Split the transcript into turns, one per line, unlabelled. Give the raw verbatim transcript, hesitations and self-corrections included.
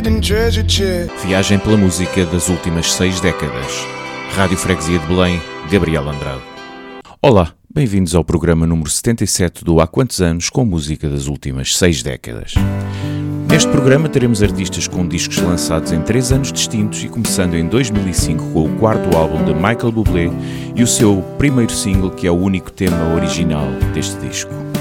hidden treasure chest.
Viagem pela música das últimas seis décadas. Rádio Freguesia de Belém, Gabriel Andrade. Olá, bem-vindos ao programa número setenta e sete do Há Quantos Anos com música das últimas seis décadas. Neste programa teremos artistas com discos lançados em três anos distintos e começando em dois mil e cinco com o quarto álbum de Michael Bublé e o seu primeiro single, que é o único tema original deste disco.